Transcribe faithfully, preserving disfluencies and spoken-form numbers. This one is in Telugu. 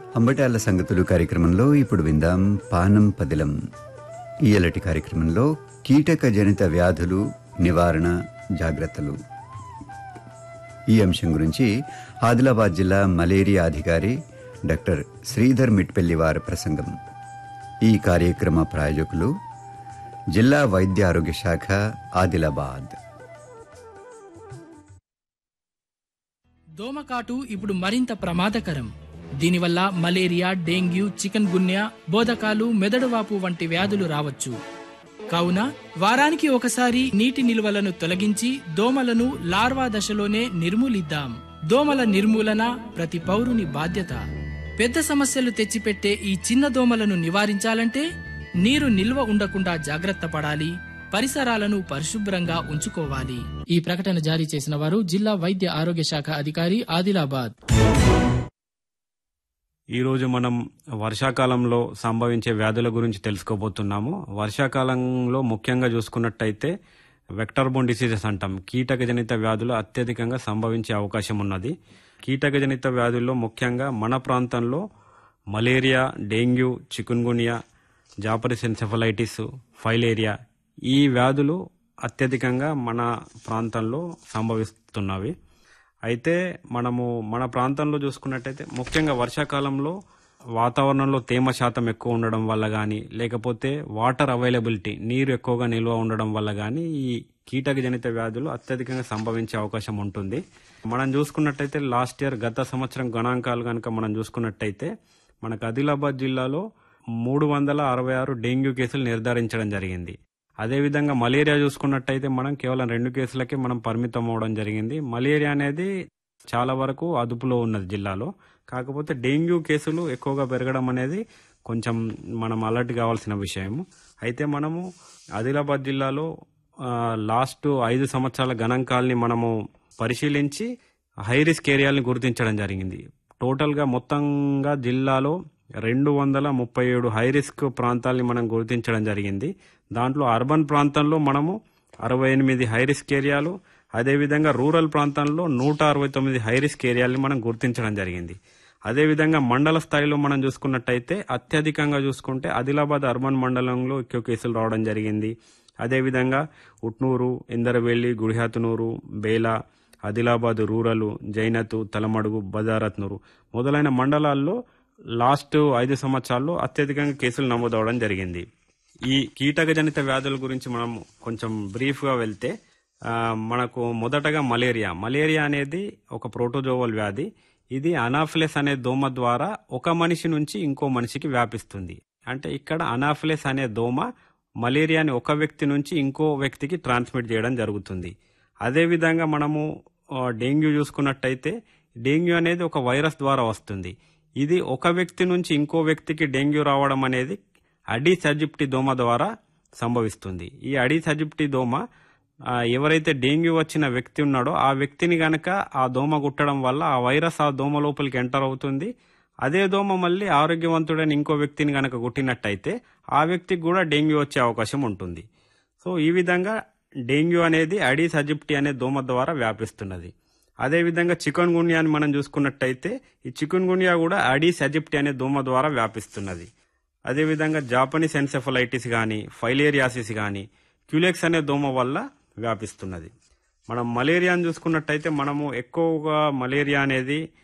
అంబటాల సంగతులు కార్యక్రమంలో ఇప్పుడు విందాం పానం పదిలం. ఈయలటి కార్యక్రమంలో కీటక జనిత వ్యాధులు నివారణ జాగ్రత్తలు ఈ అంశం గురించి ఆదిలాబాద్ జిల్లా మలేరియా అధికారి డాక్టర్ శ్రీధర్ మిట్పెల్లి వారి ప్రసంగం. ఈ కార్యక్రమ ప్రాయోజకులు జిల్లా వైద్య ఆరోగ్య శాఖ ఆదిలాబాద్. దోమకాటు ఇప్పుడు మరింత ప్రమాదకరం. దీనివల్ల మలేరియా, డెంగ్యూ, చికెన్ గున్యా, బోదకాలు, మెదడువాపు వంటి వ్యాధులు రావచ్చు. కావున వారానికి ఒకసారి నీటి నిల్వలను తొలగించి దోమలను లార్వా దశలోనే నిర్మూలిద్దాం. దోమల నిర్మూలన ప్రతి పౌరుని బాధ్యత. పెద్ద సమస్యలు తెచ్చిపెట్టే ఈ చిన్న దోమలను నివారించాలంటే నీరు నిల్వ ఉండకుండా జాగ్రత్త పడాలి, పరిసరాలను పరిశుభ్రంగా ఉంచుకోవాలి. ఈ ప్రకటన జారీ చేసిన వారు జిల్లా వైద్య ఆరోగ్య శాఖ అధికారి ఆదిలాబాద్. ఈరోజు మనం వర్షాకాలంలో సంభవించే వ్యాధుల గురించి తెలుసుకోబోతున్నాము. వర్షాకాలంలో ముఖ్యంగా చూసుకున్నట్టయితే వెక్టర్ బోర్న్ డిసీజెస్ అంటాం, కీటకజనిత వ్యాధులు అత్యధికంగా సంభవించే అవకాశం ఉన్నది. కీటకజనిత వ్యాధుల్లో ముఖ్యంగా మన ప్రాంతంలో malaria, dengue, chikungunya, Japanese encephalitis, filaria ఈ వ్యాధులు అత్యధికంగా మన ప్రాంతంలో సంభవిస్తున్నవి. అయితే మనము మన ప్రాంతంలో చూసుకున్నట్టయితే ముఖ్యంగా వర్షాకాలంలో వాతావరణంలో తేమ శాతం ఎక్కువ ఉండడం వల్ల కానీ, లేకపోతే వాటర్ అవైలబిలిటీ నీరు ఎక్కువగా నిల్వ ఉండడం వల్ల కానీ ఈ కీటకజనిత వ్యాధులు అత్యధికంగా సంభవించే అవకాశం ఉంటుంది. మనం చూసుకున్నట్టయితే లాస్ట్ ఇయర్ గత సంవత్సరం గణాంకాలు కనుక మనం చూసుకున్నట్టయితే మనకు ఆదిలాబాద్ జిల్లాలో మూడు వందల అరవై ఆరు డెంగ్యూ కేసులు నిర్ధారించడం జరిగింది. అదేవిధంగా మలేరియా చూసుకున్నట్టయితే మనం కేవలం రెండు కేసులకే మనం పరిమితం అవడం జరిగింది. మలేరియా అనేది చాలా వరకు అదుపులో ఉన్నది జిల్లాలో. కాకపోతే డెంగ్యూ కేసులు ఎక్కువగా పెరగడం అనేది కొంచెం మనం అలర్ట్ కావాల్సిన విషయం. అయితే మనము ఆదిలాబాద్ జిల్లాలో లాస్ట్ ఐదు సంవత్సరాల గణాంకాలని మనము పరిశీలించి హై రిస్క్ ఏరియాలని గుర్తించడం జరిగింది. టోటల్గా మొత్తంగా జిల్లాలో రెండు వందల ముప్పై ఏడు హై రిస్క్ ప్రాంతాలని మనం గుర్తించడం జరిగింది. దాంట్లో అర్బన్ ప్రాంతంలో మనము అరవై ఎనిమిది హై రిస్క్ ఏరియాలు, అదేవిధంగా రూరల్ ప్రాంతంలో నూట అరవై తొమ్మిది హై రిస్క్ ఏరియాలని మనం గుర్తించడం జరిగింది. అదేవిధంగా మండల స్థాయిలో మనం చూసుకున్నట్టయితే అత్యధికంగా చూసుకుంటే ఆదిలాబాద్ అర్బన్ మండలంలో ఎక్కువ కేసులు రావడం జరిగింది. అదేవిధంగా ఉట్నూరు, ఇందరవెల్లి, గుడిహాతునూరు, బేలా, ఆదిలాబాద్ రూరల్, జైనతు, తలమడుగు, బదారత్నూరు మొదలైన మండలాల్లో లాస్ట్ ఐదు సంవత్సరాల్లో అత్యధికంగా కేసులు నమోదవడం జరిగింది. ఈ కీటకజనిత వ్యాధుల గురించి మనం కొంచెం బ్రీఫ్గా వెళ్తే మనకు మొదటగా మలేరియా. మలేరియా అనేది ఒక ప్రోటోజోవల్ వ్యాధి. ఇది అనాఫిలస్ అనే దోమ ద్వారా ఒక మనిషి నుంచి ఇంకో మనిషికి వ్యాపిస్తుంది. అంటే ఇక్కడ అనాఫిలస్ అనే దోమ మలేరియాని ఒక వ్యక్తి నుంచి ఇంకో వ్యక్తికి ట్రాన్స్మిట్ చేయడం జరుగుతుంది. అదేవిధంగా మనము డెంగ్యూ చూసుకున్నట్టయితే డెంగ్యూ అనేది ఒక వైరస్ ద్వారా వస్తుంది. ఇది ఒక వ్యక్తి నుంచి ఇంకో వ్యక్తికి డెంగ్యూ రావడం అనేది అడీస్ అజిప్టి దోమ ద్వారా సంభవిస్తుంది. ఈ అడీస్ అజిప్టి దోమ ఎవరైతే డెంగ్యూ వచ్చిన వ్యక్తి ఉన్నాడో ఆ వ్యక్తిని గనక ఆ దోమ కుట్టడం వల్ల ఆ వైరస్ ఆ దోమ లోపలికి ఎంటర్ అవుతుంది. అదే దోమ మళ్ళీ ఆరోగ్యవంతుడైన ఇంకో వ్యక్తిని గనక కుట్టినట్టయితే ఆ వ్యక్తికి కూడా డెంగ్యూ వచ్చే అవకాశం ఉంటుంది. సో ఈ విధంగా డెంగ్యూ అనేది అడీస్ అజిప్టి అనే దోమ ద్వారా వ్యాపిస్తున్నది. అదేవిధంగా చికెన్ గున్యాని మనం చూసుకున్నట్టయితే ఈ చికెన్ గున్యా కూడా అడీస్ అజిప్టి అనే దోమ ద్వారా వ్యాపిస్తున్నది. అదేవిధంగా జాపనీస్ ఎన్సెఫలైటిస్ కానీ, ఫైలేరియాసిస్ కానీ క్యూలెక్స్ అనే దోమ వల్ల వ్యాపిస్తున్నది. మనం మలేరియాను చూసుకున్నట్టయితే మనము ఎక్కువగా మలేరియా అనేది